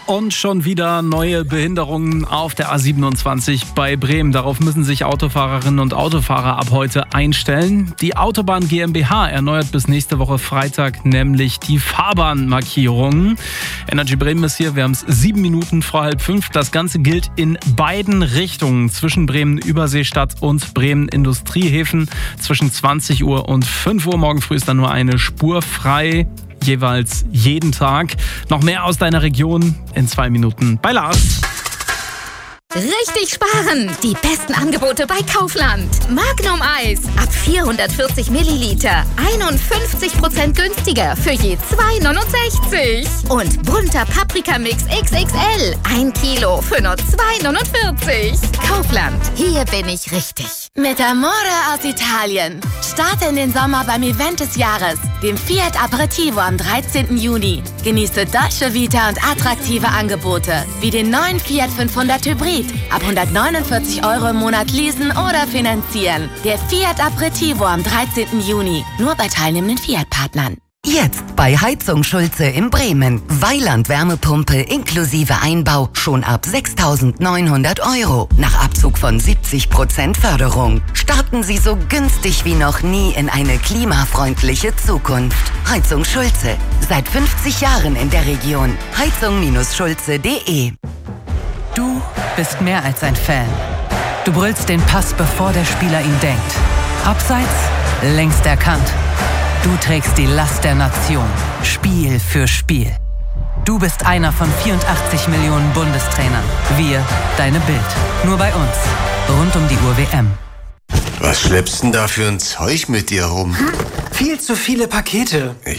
Und schon wieder neue Behinderungen auf der A27 bei Bremen. Darauf müssen sich Autofahrerinnen und Autofahrer ab heute einstellen. Die Autobahn GmbH erneuert bis nächste Woche Freitag nämlich die Fahrbahnmarkierungen. Energy Bremen ist hier, wir haben es 7 Minuten vor 4:30. Das Ganze gilt in beiden Richtungen, zwischen Bremen Überseestadt und Bremen Industriehäfen. Zwischen 20 Uhr und 5 Uhr morgen früh ist dann nur eine Spur frei. Jeweils jeden Tag. Noch mehr aus deiner Region in 2 Minuten bei Lars. Richtig sparen! Die besten Angebote bei Kaufland. Magnum Eis ab 440 Milliliter. 51% günstiger für je 2,69. Und bunter Paprikamix XXL. 1 Kilo für nur 2,49. Kaufland. Hier bin ich richtig. Mit Amore aus Italien. Starte in den Sommer beim Event des Jahres, dem Fiat Aperitivo am 13. Juni. Genieße Dolce Vita und attraktive Angebote, wie den neuen Fiat 500 Hybrid. Ab 149 € im Monat leasen oder finanzieren. Der Fiat Aperitivo am 13. Juni. Nur bei teilnehmenden Fiat-Partnern. Jetzt bei Heizung Schulze in Bremen. Weiland Wärmepumpe inklusive Einbau schon ab 6.900 €. Nach Abzug von 70% Förderung. Starten Sie so günstig wie noch nie in eine klimafreundliche Zukunft. Heizung Schulze. Seit 50 Jahren in der Region. Heizung-schulze.de. Du bist mehr als ein Fan. Du brüllst den Pass, bevor der Spieler ihn denkt. Abseits, längst erkannt. Du trägst die Last der Nation, Spiel für Spiel. Du bist einer von 84 Millionen Bundestrainern. Wir, deine Bild. Nur bei uns. Rund um die Uhr WM. Was schleppst denn da für ein Zeug mit dir rum? Viel zu viele Pakete.